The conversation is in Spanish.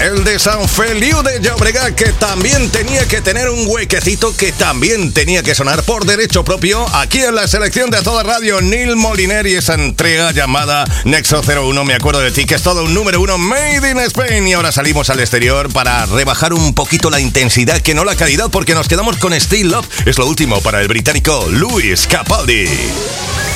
el de San Feliu de Llobregat, que también tenía que tener un huequecito, que también tenía que sonar por derecho propio aquí en la selección de toda radio. Neil Moliner y esa entrega llamada Nexo 01, me acuerdo de ti, que es todo un número uno made in Spain. Y ahora salimos al exterior para rebajar un poquito la intensidad, que no la calidad, porque nos quedamos con Still Love. Es lo último para el británico Lewis Capaldi.